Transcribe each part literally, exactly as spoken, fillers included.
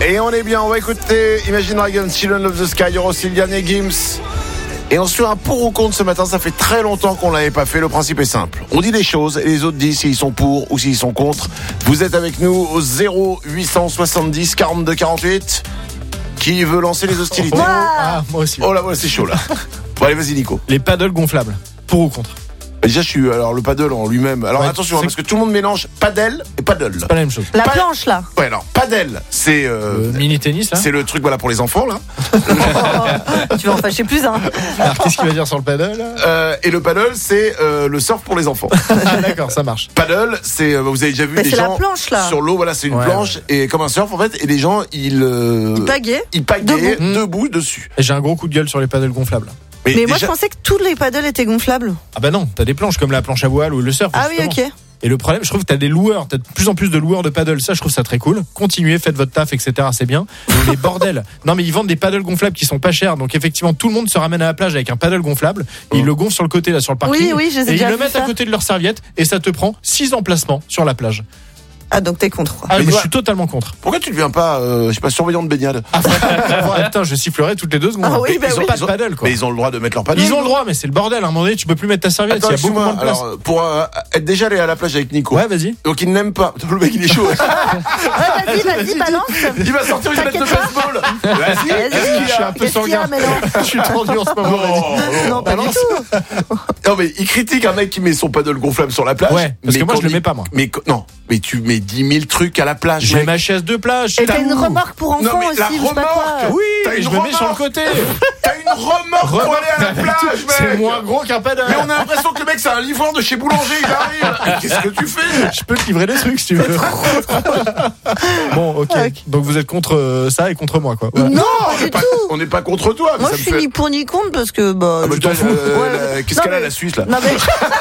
Et on est bien, on va écouter Imagine Dragons, Children of the Sky, il y aura aussi le dernier Gims. Et on se fait un pour ou contre ce matin, ça fait très longtemps qu'on l'avait pas fait, le principe est simple. On dit des choses et les autres disent s'ils sont pour ou s'ils sont contre. Vous êtes avec nous au zéro huit cent soixante-dix quarante-deux quarante-huit. Qui veut lancer les hostilités? Ah, moi aussi. Oh là, voilà, c'est chaud là. Bon allez, vas-y Nico. Les paddles gonflables, pour ou contre? Déjà je suis, alors le paddle en lui-même, alors Ouais, attention hein, c'est- parce que tout le monde mélange paddle et paddle. C'est pas la même chose. La Pas- planche là. Ouais alors paddle c'est... Euh, Le mini tennis là. c'est le truc voilà pour les enfants là. Tu vas en fâcher plus un. Alors qu'est-ce qu'il va dire sur le paddle? Euh, et le paddle c'est euh, le surf pour les enfants. Ah d'accord, ça marche. Paddle c'est, euh, vous avez déjà vu Mais des c'est la gens planche là. sur l'eau, voilà c'est une Ouais, planche et comme un surf en fait, et les gens ils... Euh, Il pagaie. ils pagaient Debout. debout dessus. Et j'ai un gros coup de gueule sur les paddles gonflables. Mais moi je déjà- pensais que tous les paddles étaient gonflables. Ah bah non, t'as des planches comme la planche à voile ou le surf. Ah oui, justement. ok. Et le problème, je trouve que t'as des loueurs, t'as de plus en plus de loueurs de paddle. Ça, je trouve ça très cool. Continuez, faites votre taf, et cetera. C'est bien. Mais les bordels. Non, mais ils vendent des paddles gonflables qui sont pas chers. Donc effectivement, tout le monde se ramène à la plage avec un paddle gonflable. Ils le gonflent sur le côté là, sur le parking. Oui, oui, je les ai Et ils déjà le vu mettent à ça. côté de leur serviette et ça te prend six emplacements sur la plage. Ah donc t'es contre quoi. Ah, Mais moi, toi- je suis totalement contre. Pourquoi tu ne deviens pas, euh, je sais pas, surveillant de baignade? Ah, ouais, putain, je sifflerai toutes les deux secondes. Ah oui, Mais bah ils ont oui. pas Ils de ont- paddle quoi. Mais ils ont le droit de mettre leur paddle. Ils ont le droit, mais c'est le bordel. À un moment donné, tu peux plus mettre ta serviette. Attends, Il y a beaucoup excuse-moi, moins de place. alors pour euh, être déjà allé à la plage avec Nico. Ouais, vas-y. Donc il n'aime pas. Le mec il est chaud. Ouais, vas-y, vas-y, balance. Il va sortir une manette de T'inquiète baseball. Vas-y. Vas-y. Je suis un peu Qu'est-ce qu'il y a, sanguin. mais non. Je suis tendu en ce moment. vas-y. Non, Non, pas du tout. non mais il critique un mec qui met son paddle gonflable sur la plage. Ouais, parce mais que moi, quand je le il- mets pas, moi. Mais co- non, mais tu mets dix mille trucs à la plage. Je mets mec. ma chaise de plage. Et T'as t'as une où remorque pour enfants Non, mais aussi, la ou je sais pas quoi. remorque. Oui, T'as et une je me mets sur le remorque. côté. T'as une remorque pour aller à la plage, mec. C'est moins gros qu'un paddle. Mais on a l'impression que le mec c'est un livreur de chez Boulanger, il arrive. Mais qu'est-ce que tu fais? Je peux te livrer des trucs si tu veux. Bon, ok. Ok. Donc vous êtes contre euh, ça et contre moi, quoi. Ouais. Non, on pas n'est du pas, tout. on n'est pas contre toi. mais Moi ça je me suis fait... ni pour ni contre parce que bah. Ah bah, je toi, t'en fous. euh, Ouais. la- Qu'est-ce Non, qu'elle a mais- la Suisse là? Non mais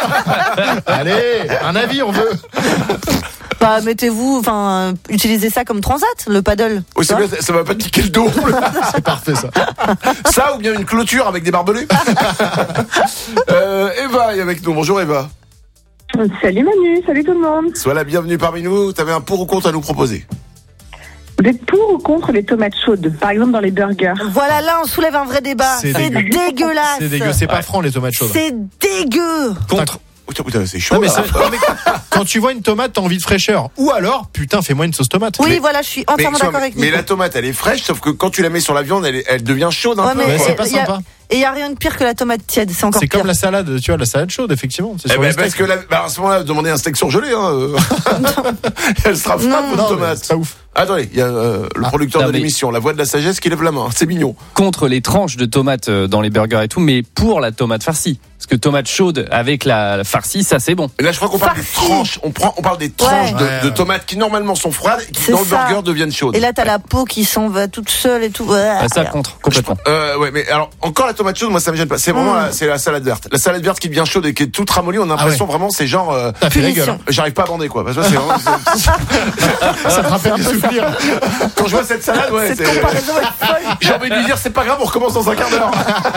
Allez, un avis, on veut. bah mettez-vous, enfin utilisez ça comme transat, le paddle. Oui, c'est Tu bien, ça va pas te piquer le dos. C'est parfait, ça. Ça ou bien une clôture avec des barbelés. euh, Eva est avec nous. Bonjour Eva. Salut Manu, salut tout le monde. Sois la bienvenue parmi nous. Tu avais un pour ou contre à nous proposer. Vous êtes pour ou contre les tomates chaudes, par exemple dans les burgers? Voilà, là on soulève un vrai débat. C'est C'est dégueu. dégueulasse. C'est dégueu, c'est pas franc les tomates chaudes. C'est dégueu. Contre. Putain, putain, c'est chaud. Non, mais là. c'est- non, mais quand tu vois une tomate, t'as envie de fraîcheur. Ou alors, putain, fais-moi une sauce tomate. Oui, Mais- voilà, je suis Mais, entièrement excuse-moi, d'accord avec mais Nico. la tomate, elle est fraîche, sauf que quand tu la mets sur la viande, elle, est- elle devient chaude un Ouais, peu. mais Ouais, c'est pas y a- sympa. Et il y a rien de pire que la tomate tiède, c'est encore C'est pire. comme la salade, tu vois, la salade chaude, effectivement. C'est Eh sur ben, le steak. parce que la, bah, à ce moment-là, demandez un steak surgelé. Hein, euh. Elle sera froide, Non, votre Non, mais tomate. c'est pas ouf. Attendez, il y a euh, le Ah, producteur non, de mais- l'émission, la voix de la sagesse, qui lève la main. C'est mignon. Contre les tranches de tomates euh, dans les burgers et tout, mais pour la tomate farcie. Parce que tomate chaude avec la farcie, ça c'est bon. Et là, je crois qu'on parle des Farci. tranches. On, prend, on parle des tranches Ouais. de, Ouais, de ouais. tomates qui normalement sont froides et qui C'est dans le ça. burger deviennent chaudes. Et là, t'as la peau qui s'en va toute seule et tout. Bah, ça contre, complètement. Euh, ouais, mais alors encore la tomate chaude, moi ça me gêne pas. C'est vraiment Mm. la, c'est la salade verte. La salade verte qui devient chaude et qui est toute ramollie. On a l'impression Ah ouais. vraiment c'est genre. Euh, T'as fait la Punition. gueule. J'arrive pas à bander quoi. Parce que c'est vraiment- c'est- Ça te rappelle des souvenirs. quand je vois cette salade, ouais, Cette c'est- comparaison est folle. j'ai envie de lui dire c'est pas grave, on recommence dans un quart d'heure.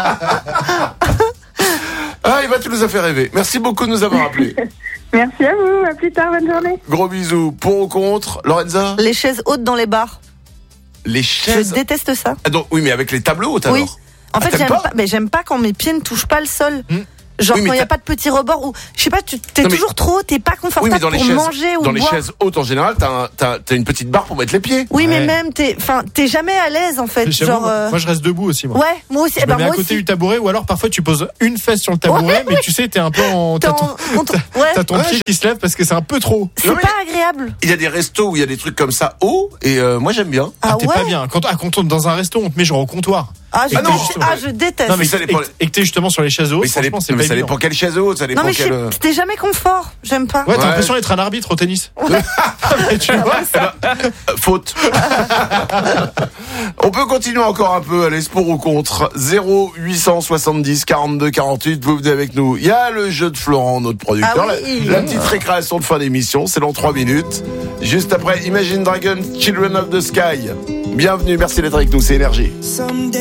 Ah, Eva, tu nous as fait rêver. Merci beaucoup de nous avoir appelés. Merci à vous, à plus tard, bonne journée. Gros bisous. Pour ou contre, Lorenza? Les chaises hautes dans les bars. Les Je chaises. déteste ça. Ah, donc, oui, mais avec les tableaux hautes alors. Oui. En Ah, fait, t'aimes j'aime pas pas, mais j'aime pas quand mes pieds ne touchent pas le sol. Hmm. Genre Oui, mais quand il y a t'as- pas de petit rebord ou je sais pas, tu t'es Non, mais- toujours trop haut, t'es pas Oui, confortable mais dans les pour chaises, manger ou dans les boire. chaises hautes en général, t'as, un- t'as, t'as une petite barre pour mettre les pieds. Oui, mais Ouais. même t'es, enfin, t'es jamais à l'aise en fait. J'avoue, Genre, euh, moi je reste debout aussi, moi. ouais, moi aussi. Je eh me ben, mets à moi côté aussi. du tabouret ou alors parfois tu poses une fesse sur le tabouret, Ouais, mais tu sais, t'es un peu en. T'es T'as ton, en- on t- ouais, t'as ton pied qui se lève parce que c'est un peu trop. c'est Non, mais- pas agréable. Il y a des restos où il y a des trucs comme ça hauts et euh, moi j'aime bien. Ah, Ah t'es ouais. pas bien. Quand, ah, quand on est dans un resto, on te met genre au comptoir. Ah, je, Ah non, déteste- ah, je déteste. Non, mais, ça et, dépend- et que t'es justement sur les chaises hautes, Mais ça, dépend, franchement, c'est mais pas ça évident. dépend quelle chaise haute, ça dépend non, mais quelle. je- t'es jamais confort. J'aime pas. Ouais, t'as Ouais. l'impression d'être un arbitre au tennis. Mais tu vois, Euh, faute. On peut continuer encore un peu, allez, c'est pour ou contre. zéro huit cent soixante-dix quarante-deux quarante-huit, vous venez avec nous. Il y a le jeu de Florent, notre producteur. Ah oui. la, la petite récréation de fin d'émission, c'est dans trois minutes. Juste après Imagine Dragons, Children of the Sky. Bienvenue, merci d'être avec nous, c'est Énergie.